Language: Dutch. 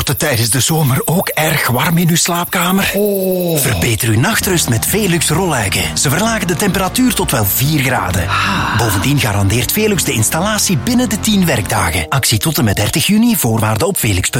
het tijdens de zomer ook erg warm in uw slaapkamer? Verbeter uw nachtrust met Velux rolluiken. Ze verlagen de temperatuur tot wel 4 graden. Bovendien garandeert Velux de installatie binnen de 10 werkdagen. Actie tot en met 30 juni, voorwaarden op velux.be.